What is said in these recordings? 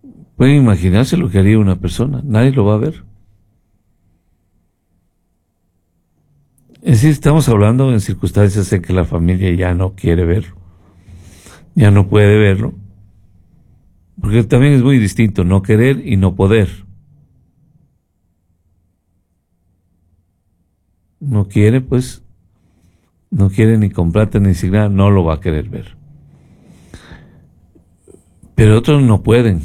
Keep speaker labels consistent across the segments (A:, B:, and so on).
A: Pueden imaginarse lo que haría una persona, nadie lo va a ver. Es decir, estamos hablando en circunstancias en que la familia ya no quiere verlo, ya no puede verlo, porque también es muy distinto no querer y no poder. No quiere, pues, no quiere ni con plata ni sin nada, no lo va a querer ver. Pero otros no pueden.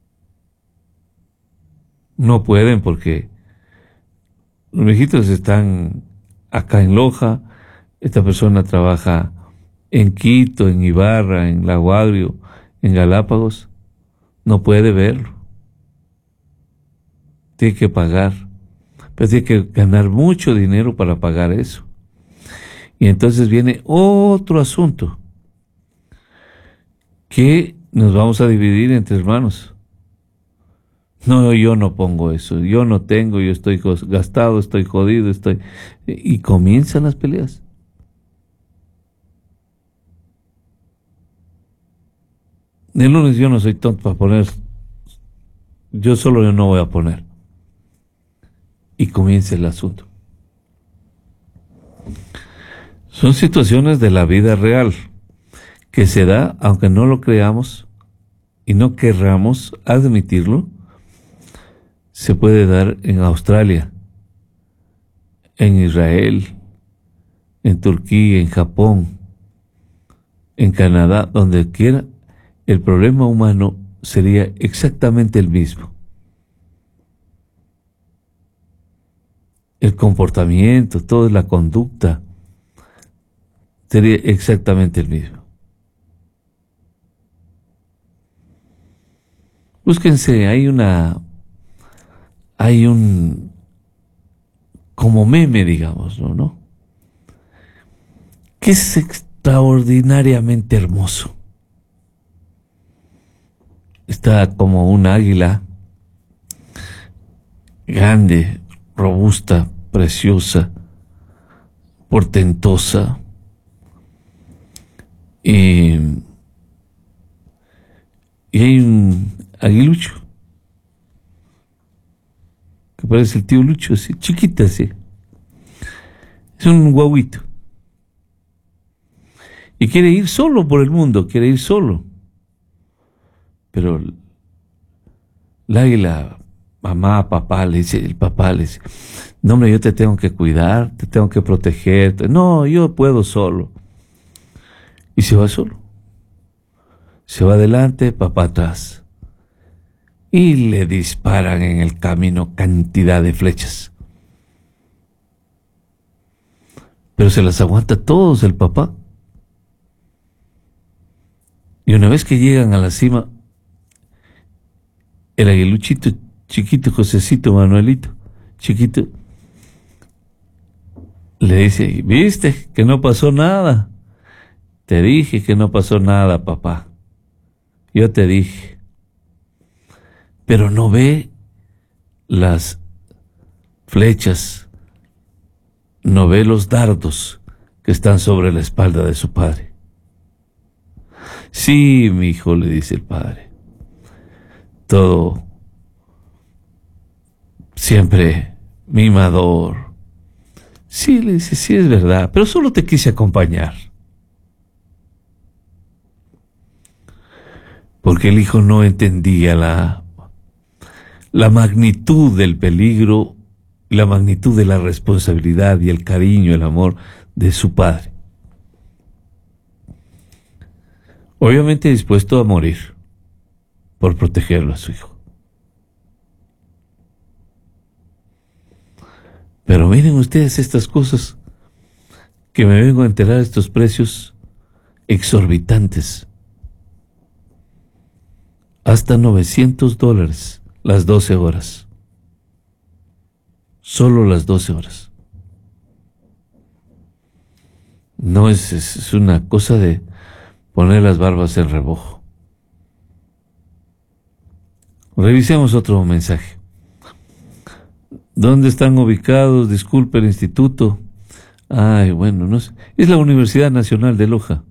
A: No pueden porque los viejitos están acá en Loja, esta persona trabaja en Quito, en Ibarra, en Lago Agrio, en Galápagos, no puede verlo. Tiene que pagar, pero tiene que ganar mucho dinero para pagar eso. Y entonces viene otro asunto, que nos vamos a dividir entre hermanos. No, yo no pongo eso, yo no tengo, yo estoy gastado, estoy jodido, estoy... Y comienzan las peleas. El lunes yo no soy tonto para poner, yo no voy a poner. Y comienza el asunto. Son situaciones de la vida real que se da, aunque no lo creamos y no querramos admitirlo. Se puede dar en Australia, en Israel, en Turquía, en Japón, en Canadá, donde quiera. El problema humano sería exactamente el mismo. El comportamiento, toda la conducta sería exactamente el mismo. Búsquense, hay un como meme, digamos, ¿no? Que es extraordinariamente hermoso. Está como un águila grande, robusta, preciosa, portentosa, y hay un aguilucho que parece el tío Lucho, así, chiquita así. Es un guauito. Y quiere ir solo por el mundo, quiere ir solo. Pero el águila, mamá, papá, el papá le dice, no, hombre, yo te tengo que cuidar, te tengo que proteger. No, yo puedo solo. Y se va solo. Se va adelante, papá atrás. Y le disparan en el camino cantidad de flechas. Pero se las aguanta todos el papá. Y una vez que llegan a la cima, el aguiluchito chiquito, Josecito, Manuelito, chiquito, le dice, ¿viste que no pasó nada? Te dije que no pasó nada, papá. Yo te dije. Pero no ve las flechas, no ve los dardos que están sobre la espalda de su padre. Sí, mi hijo, le dice el padre. Todo siempre mimador. Sí, le dice, sí es verdad, pero solo te quise acompañar. Porque el hijo no entendía la magnitud del peligro, la magnitud de la responsabilidad y el cariño, el amor de su padre. Obviamente dispuesto a morir por protegerlo a su hijo. Pero miren ustedes estas cosas que me vengo a enterar, estos precios exorbitantes. Hasta $900 las 12 horas. Solo las 12 horas. No es una cosa de poner las barbas en remojo. Revisemos otro mensaje. ¿Dónde están ubicados? Disculpe, el instituto. Ay, bueno, no sé. Es la Universidad Nacional de Loja.